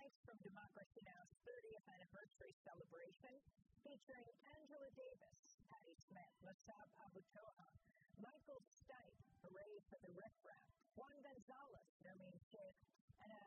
highlights from Democracy Now!'s 30th anniversary celebration, featuring Angela Davis, Patti Smith, Lassab Abu Toha, Michael Stipe, Hooray for the Riff Raff, Juan Gonzalez, Nermeen Sheikh, and a